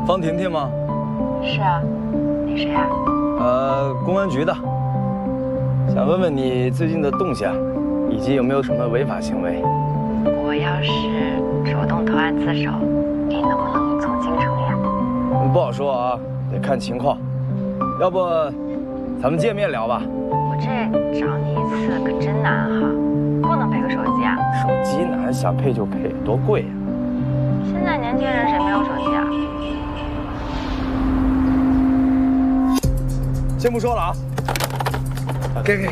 方婷婷吗？ 是啊，你谁啊？ 公安局的，想问问你最近的动向，以及有没有什么违法行为。 我要是主动投案自首，你能不能从轻处理啊？ 不好说啊，得看情况。要不，咱们见面聊吧。 我这找你一次可真难哈，不能配个手机啊？ 手机难，想配就配，多贵呀！ 现在年轻人谁没有手机啊？ 先不说了啊，给，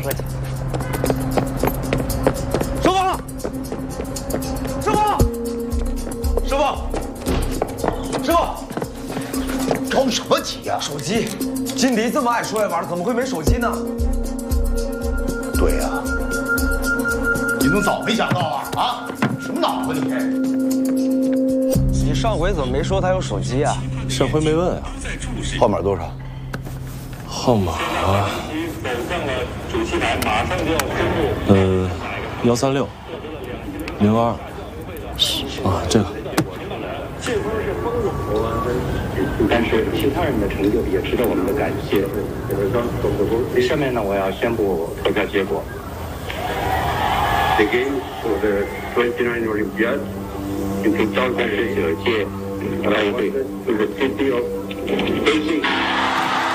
收房了，收房了，师傅，师傅， 着什么急呀？ 手机，金迪这么爱出来玩，怎么会没手机呢？ 对呀，你怎么早没想到啊？啊，什么脑子你？ 你上回怎么没说他有手机啊？ 上回没问啊。 号码多少？ 号码啊， 主席台马上就要公布 13602啊，这个。 但是其他人的成就也值得我们的感谢。下面呢，我要宣布投票结果。The game for the 29 Olympiad in 2019 the city of Beijing.